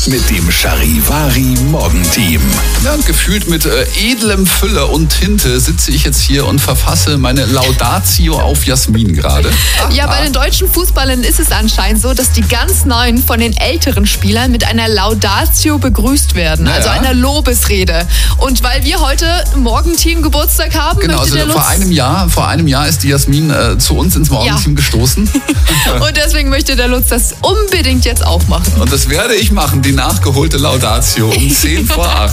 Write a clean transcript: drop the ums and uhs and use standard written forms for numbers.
mit dem Charivari Morgenteam. Ja, und gefühlt mit edlem Füller und Tinte sitze ich jetzt hier und verfasse meine Laudatio auf Jasmin gerade. Ja, bei den deutschen Fußballern ist es anscheinend so, dass die ganz Neuen von den älteren Spielern mit einer Laudatio begrüßt werden, also einer Lobesrede. Und weil wir heute Morgenteam Geburtstag haben, genau, möchte der also Lutz... vor einem Jahr ist die Jasmin zu uns ins Morgenteam gestoßen. Und deswegen möchte der Lutz das unbedingt jetzt auch machen. Und das werde ich machen, die nachgeholte Laudatio um 10 vor 8.